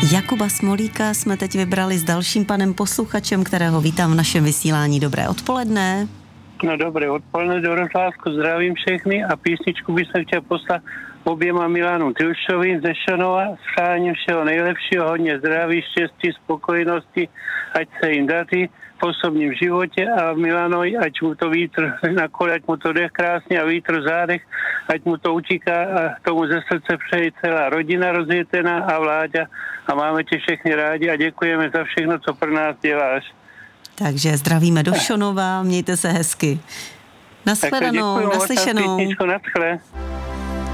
Jakuba Smolíka jsme teď vybrali s dalším panem posluchačem, kterého vítám v našem vysílání. Dobré odpoledne. No dobré odpoledne, Dorotlásko, zdravím všechny a písničku bych chtěl poslat oběma Milanu Tilšovým ze Šanova s přáním všeho nejlepšího, hodně zdraví, štěstí, spokojenosti, ať se jim daří v osobním životě a Milanovi, ať mu to vítr na kole, ať mu to jde krásně a vítr v zádech, ať mu to utíká a tomu ze srdce přeji celá rodina rozjetená a Vláďa a máme tě všechny rádi a děkujeme za všechno, co pro nás děláš. Takže zdravíme do Šonova, mějte se hezky. Naschledanou, naslyšenou. Naschle.